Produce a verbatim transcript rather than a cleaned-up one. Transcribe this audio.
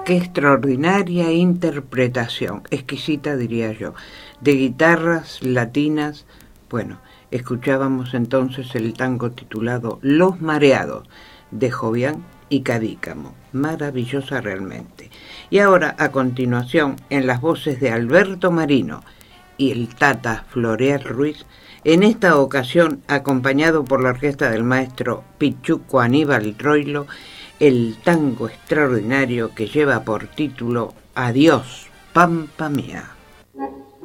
qué extraordinaria interpretación, exquisita diría yo, de guitarras latinas. Bueno, escuchábamos entonces el tango titulado Los Mareados, de Jovián y Cadícamo, maravillosa realmente. Y ahora, a continuación, en las voces de Alberto Marino y el Tata Floreal Ruiz, en esta ocasión acompañado por la orquesta del maestro Pichuco Aníbal Troilo, el tango extraordinario que lleva por título Adiós, Pampa Mía.